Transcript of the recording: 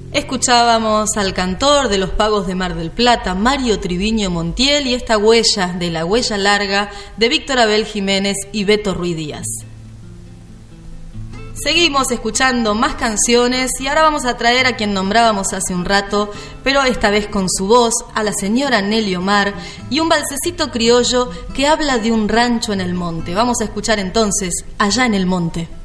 Escuchábamos al cantor de los Pagos de Mar del Plata, Mario Triviño Montiel, y esta huella de La Huella Larga de Víctor Abel Jiménez y Beto Ruiz Díaz. Seguimos escuchando más canciones y ahora vamos a traer a quien nombrábamos hace un rato, pero esta vez con su voz, a la señora Nelly Omar y un valsecito criollo que habla de un rancho en el monte. Vamos a escuchar entonces Allá en el Monte.